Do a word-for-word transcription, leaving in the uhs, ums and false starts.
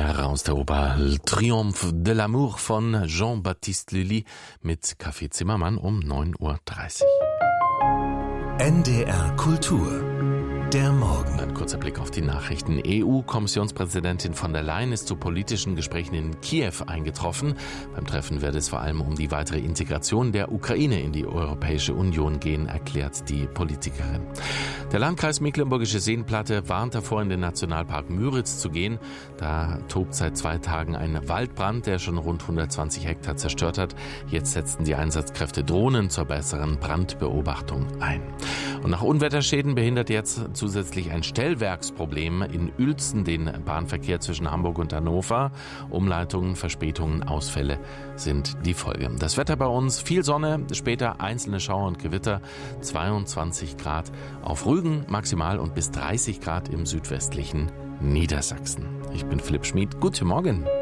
Klassiker aus der Oper Triomphe de l'amour von Jean-Baptiste Lully mit Kaffee Zimmermann um neun Uhr dreißig. N D R Kultur. Der Morgen. Ein kurzer Blick auf die Nachrichten. E U-Kommissionspräsidentin von der Leyen ist zu politischen Gesprächen in Kiew eingetroffen. Beim Treffen wird es vor allem um die weitere Integration der Ukraine in die Europäische Union gehen, erklärt die Politikerin. Der Landkreis Mecklenburgische Seenplatte warnt davor, in den Nationalpark Müritz zu gehen. Da tobt seit zwei Tagen ein Waldbrand, der schon rund hundertzwanzig Hektar zerstört hat. Jetzt setzen die Einsatzkräfte Drohnen zur besseren Brandbeobachtung ein. Und nach Unwetterschäden behindert jetzt zusätzlich ein Stellwerksproblem in Uelzen den Bahnverkehr zwischen Hamburg und Hannover. Umleitungen, Verspätungen, Ausfälle sind die Folge. Das Wetter bei uns, viel Sonne, später einzelne Schauer und Gewitter, zweiundzwanzig Grad auf Rügen maximal und bis dreißig Grad im südwestlichen Niedersachsen. Ich bin Philipp Schmid, guten Morgen.